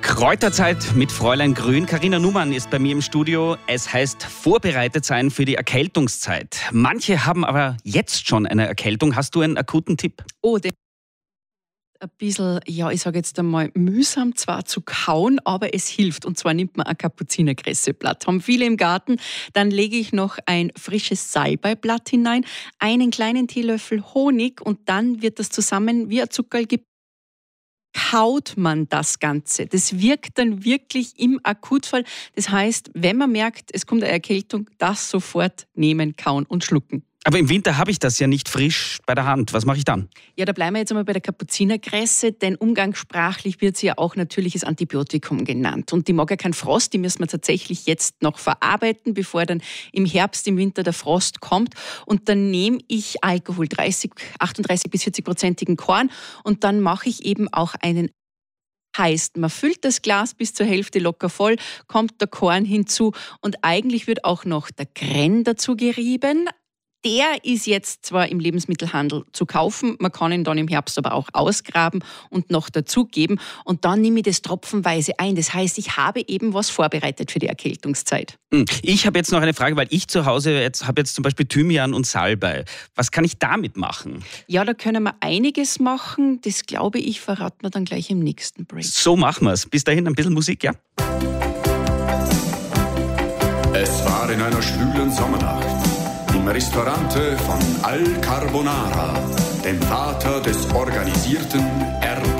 Kräuterzeit mit Fräulein Grün. Carina Numann ist bei mir im Studio. Es heißt vorbereitet sein für die Erkältungszeit. Manche haben aber jetzt schon eine Erkältung. Hast du einen akuten Tipp? Oh, der ein bisschen, ja, ich sage jetzt einmal, mühsam zwar zu kauen, aber es hilft. Und zwar nimmt man ein Kapuzinerkresseblatt. Haben viele im Garten. Dann lege ich noch ein frisches Salbeiblatt hinein, einen kleinen Teelöffel Honig und dann wird das zusammen wie ein Zuckerl kaut man das Ganze. Das wirkt dann wirklich im Akutfall. Das heißt, wenn man merkt, es kommt eine Erkältung, das sofort nehmen, kauen und schlucken. Aber im Winter habe ich das ja nicht frisch bei der Hand. Was mache ich dann? Ja, da bleiben wir jetzt einmal bei der Kapuzinerkresse, denn umgangssprachlich wird sie ja auch natürliches Antibiotikum genannt. Und die mag ja keinen Frost, die müssen wir tatsächlich jetzt noch verarbeiten, bevor dann im Herbst, im Winter der Frost kommt. Und dann nehme ich Alkohol, 38 bis 40%igen Korn und dann mache ich eben auch einen. Heißt, man füllt das Glas bis zur Hälfte locker voll, kommt der Korn hinzu und eigentlich wird auch noch der Grenn dazu gerieben. Der ist jetzt zwar im Lebensmittelhandel zu kaufen, man kann ihn dann im Herbst aber auch ausgraben und noch dazugeben und dann nehme ich das tropfenweise ein. Das heißt, ich habe eben was vorbereitet für die Erkältungszeit. Ich habe jetzt noch eine Frage, weil ich zu Hause habe jetzt zum Beispiel Thymian und Salbei. Was kann ich damit machen? Ja, da können wir einiges machen. Das, glaube ich, verraten wir dann gleich im nächsten Break. So machen wir es. Bis dahin ein bisschen Musik, ja? Es war in einer schwülen Sommernacht im Ristorante von Al Carbonara, dem Vater des organisierten